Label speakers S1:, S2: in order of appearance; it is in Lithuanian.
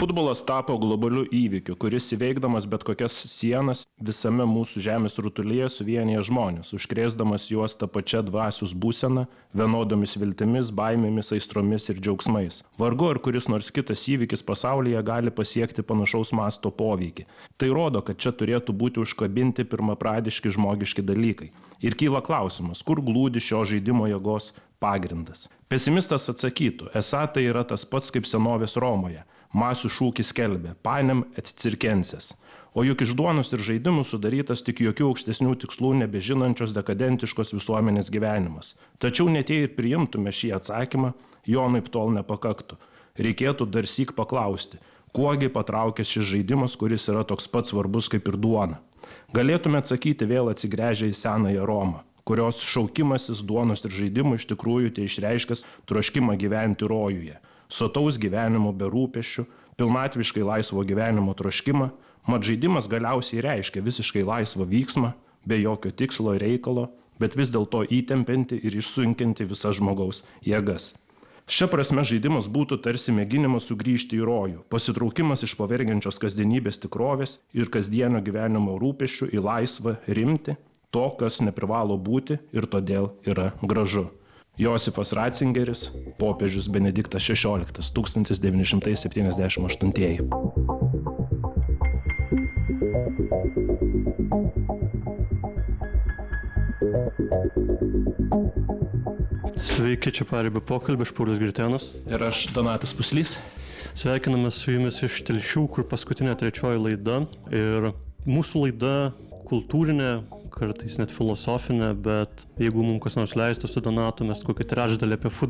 S1: Futbolas tapo globaliu įvykiu, kuris įveikdamas bet kokias sienas visame mūsų žemės rutulyje suvienyje žmonės, užkrėsdamas juos tą pačią dvasios būseną, vienodomis viltimis, baimėmis, aistromis ir džiaugsmais. Vargu ar kuris nors kitas įvykis pasaulyje gali pasiekti panašaus masto poveikį. Tai rodo, kad čia turėtų būti užkabinti pirmapradiški žmogiški dalykai. Ir kyla klausimas, kur glūdi šio žaidimo jėgos pagrindas. Pesimistas atsakytų, esą tai yra tas pats kaip senovės Romoje. Masių šūkis skelbė panem et circenses. O juk iš duonos ir žaidimų sudarytas tik jokių aukštesnių tikslų nebežinančios dekadentiškos visuomenės gyvenimas. Tačiau net jei ir priimtume šį atsakymą, jo naiptol nepakaktų. Reikėtų dar syk paklausti, kuogi patraukęs šis žaidimas, kuris yra toks pats svarbus kaip ir duona. Galėtume atsakyti vėl atsigręžę į senąją Romą, kurios šaukimasis duonos ir žaidimų iš tikrųjų tai išreiškęs troškimą gyventi rojuje. Sotaus gyvenimo be rūpesčių, pilnatviškai laisvo gyvenimo troškimą, mat žaidimas galiausiai reiškia visiškai laisvą vyksmą, be jokio tikslo ir reikalo, bet vis dėlto įtempianti ir išsunkinti visas žmogaus jėgas. Šia prasme žaidimas būtų tarsi mėginimas sugrįžti į rojų, pasitraukimas iš pavergiančios kasdienybės tikrovės ir kasdienio gyvenimo rūpesčių į laisvą rimtį, to, kas neprivalo būti ir todėl yra gražu. Josifas Ratzingeris, popiežius Benediktas XVI, 1978.
S2: Sveiki, čia Paribio pokalbį, aš Paulius Gritėnas.
S1: Ir aš Donatas Puslys.
S2: Sveikiname su jumis iš Telšių, kur paskutinė trečioji laida. Ir mūsų laida kultūrinė, kartais net filosofinė, bet jeigu mums kas nors leistų su Donatu, mes kokį trečdalį apie futbolą